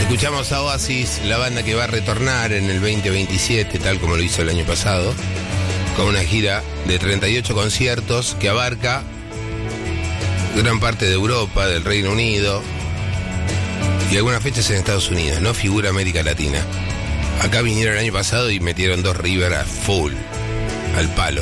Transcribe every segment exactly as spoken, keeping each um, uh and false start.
Escuchamos a Oasis, la banda que va a retornar en el veinte veintisiete, tal como lo hizo el año pasado, con una gira de treinta y ocho conciertos que abarca gran parte de Europa, del Reino Unido y algunas fechas en Estados Unidos. No figura América Latina. Acá vinieron el año pasado y metieron dos River a full, al palo.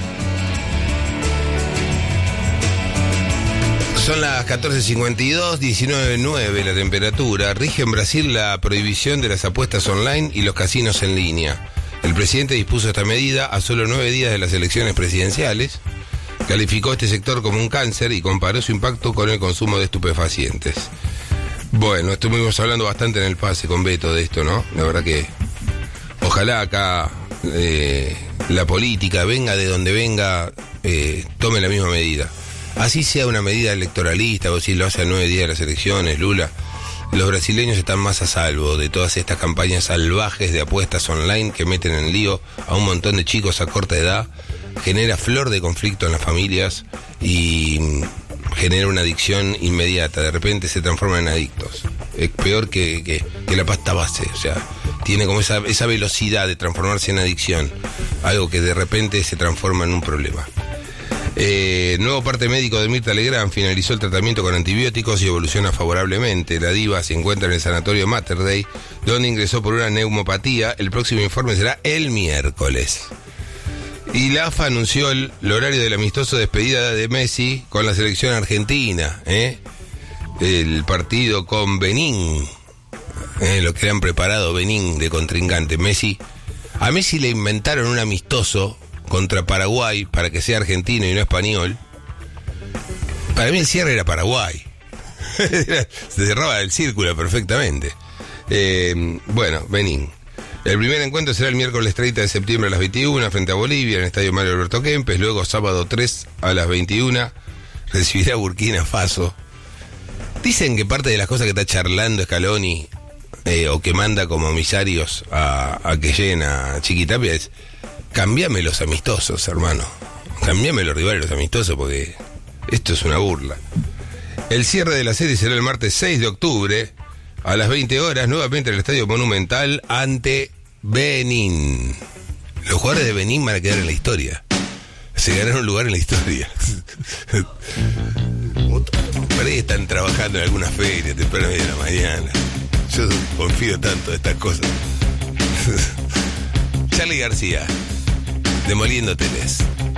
Son las catorce cincuenta y dos, diecinueve nueve la temperatura. Rige en Brasil la prohibición de las apuestas online y los casinos en línea. El presidente dispuso esta medida a solo nueve días de las elecciones presidenciales. Calificó este sector como un cáncer y comparó su impacto con el consumo de estupefacientes. Bueno, estuvimos hablando bastante en el pase con Beto de esto, ¿no? La verdad que ojalá acá eh, la política, venga de donde venga, eh, tome la misma medida. Así sea una medida electoralista, o si lo hace a nueve días de las elecciones, Lula. Los brasileños están más a salvo de todas estas campañas salvajes de apuestas online que meten en lío a un montón de chicos a corta edad, genera flor de conflicto en las familias y genera una adicción inmediata. De repente se transforman en adictos. Es peor que, que, que la pasta base, o sea, tiene como esa, esa velocidad de transformarse en adicción, algo que de repente se transforma en un problema. Eh, nuevo parte médico de Mirta Legrand finalizó el tratamiento con antibióticos y evoluciona favorablemente. La diva se encuentra en el sanatorio Mater Dei, donde ingresó por una neumopatía. El próximo informe será el miércoles. Y la A F A anunció el, el horario del amistoso despedida de Messi con la selección argentina, ¿eh? El partido con Benín, ¿eh? Lo que le han preparado Benín de contrincante. Messi, a Messi le inventaron un amistoso contra Paraguay para que sea argentino y no español. Para mí el cierre era Paraguay. Se cerraba el círculo perfectamente. Eh, bueno, Benín. El primer encuentro será el miércoles treinta de septiembre a las veintiuna frente a Bolivia en el Estadio Mario Alberto Kempes. Luego sábado tres a las veintiuna recibirá Burkina Faso. Dicen que parte de las cosas que está charlando Scaloni eh, o que manda como emisarios a, a que lleguen a Chiquitapia es: cambiame los amistosos, hermano. Cambiame los rivales los amistosos porque esto es una burla. El cierre de la serie será el martes seis de octubre a las veinte horas, nuevamente en el Estadio Monumental ante Benín. Los jugadores de Benín van a quedar en la historia. Se ganaron un lugar en la historia. Por ahí están trabajando en alguna feria temprano de la mañana. Yo confío tanto de estas cosas. Charly García, demoliendo teles.